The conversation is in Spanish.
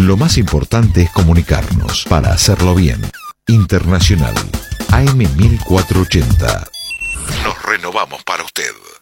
Lo más importante es comunicarnos para hacerlo bien. Internacional AM 1480. Nos renovamos para usted.